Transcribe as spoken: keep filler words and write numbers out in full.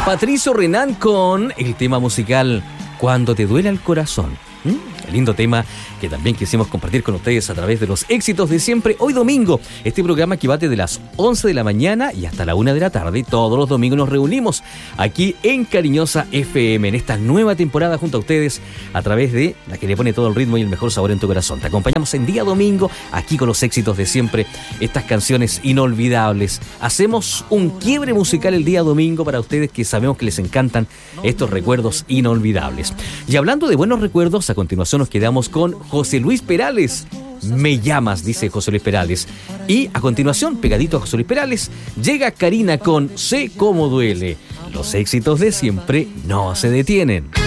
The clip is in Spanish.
Patricio Renán con el tema musical Cuando te duela el corazón. ¿Mm? Lindo tema que también quisimos compartir con ustedes a través de los éxitos de siempre. Hoy domingo, este programa que va desde las once de la mañana y hasta la una de la tarde. Todos los domingos nos reunimos aquí en Cariñosa F M, en esta nueva temporada junto a ustedes a través de la que le pone todo el ritmo y el mejor sabor en tu corazón. Te acompañamos en día domingo aquí con los éxitos de siempre, estas canciones inolvidables. Hacemos un quiebre musical el día domingo para ustedes que sabemos que les encantan estos recuerdos inolvidables. Y hablando de buenos recuerdos, a continuación nos quedamos con José Luis Perales. Me llamas, dice José Luis Perales. Y a continuación, pegadito a José Luis Perales, llega Karina con Sé cómo duele. Los éxitos de siempre no se detienen.